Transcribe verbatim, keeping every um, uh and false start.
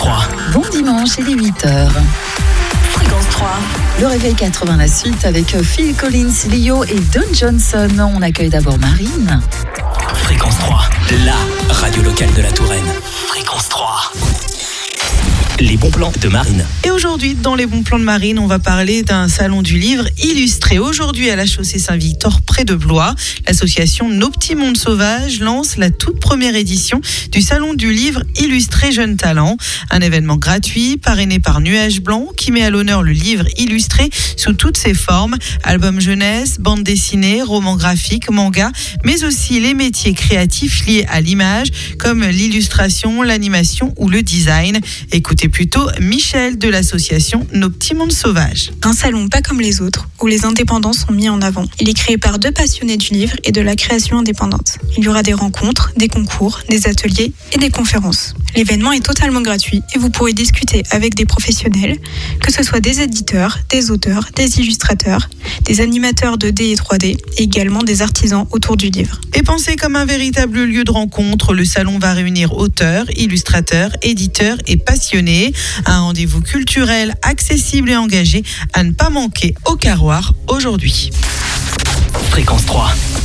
trois. Bon dimanche, il est huit heures. Fréquence trois. Le réveil quatre-vingts, la suite avec Phil Collins, Lio et Don Johnson. On accueille d'abord Marine. Fréquence trois, la radio locale de la Touraine. Fréquence trois. Les bons plans de Marine. Et aujourd'hui, dans les bons plans de Marine, on va parler d'un salon du livre illustré. Aujourd'hui, à la chaussée Saint-Victor, près de Blois, l'association Nos Petits Mondes Sauvages lance la toute première édition du salon du livre illustré Jeunes Talents. Un événement gratuit, parrainé par Nuage Blanc, qui met à l'honneur le livre illustré sous toutes ses formes. Albums jeunesse, bande dessinée, romans graphiques, mangas, mais aussi les métiers créatifs liés à l'image, comme l'illustration, l'animation ou le design. Écoutez plutôt Michel de l'association Nos Petits Mondes Sauvages. Un salon pas comme les autres, où les indépendants sont mis en avant. Il est créé par deux passionnés du livre et de la création indépendante. Il y aura des rencontres, des concours, des ateliers et des conférences. L'événement est totalement gratuit et vous pourrez discuter avec des professionnels, que ce soit des éditeurs, des auteurs, des illustrateurs, des animateurs deux D et trois D et également des artisans autour du livre. Et pensé comme un véritable lieu de rencontre, le salon va réunir auteurs, illustrateurs, éditeurs et passionnés. Un rendez-vous culturel, accessible et engagé à ne pas manquer au Carroir aujourd'hui. Fréquence trois,